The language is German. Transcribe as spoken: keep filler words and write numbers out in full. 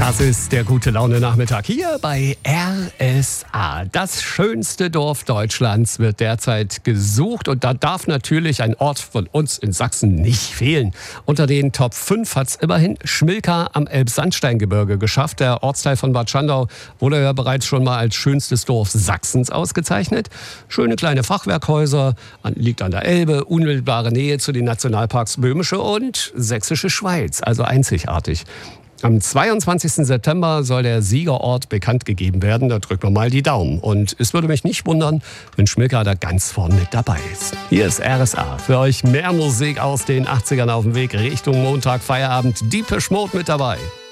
Das ist der gute Laune-Nachmittag hier bei R S A. Das schönste Dorf Deutschlands wird derzeit gesucht und da darf natürlich ein Ort von uns in Sachsen nicht fehlen. Unter den Top fünf hat es immerhin Schmilka am Elbsandsteingebirge geschafft. Der Ortsteil von Bad Schandau wurde ja bereits schon mal als schönstes Dorf Sachsens ausgezeichnet. Schöne kleine Fachwerkhäuser, liegt an der Elbe, unmittelbare Nähe zu den Nationalparks Böhmische und Sächsische Schweiz, also einzigartig. Am zweiundzwanzigsten September soll der Siegerort bekannt gegeben werden. Da drücken wir mal die Daumen. Und es würde mich nicht wundern, wenn Schmilka da ganz vorne mit dabei ist. Hier ist R S A. Für euch mehr Musik aus den achtzigern auf dem Weg Richtung Montag, Feierabend. Depeche Mode mit dabei.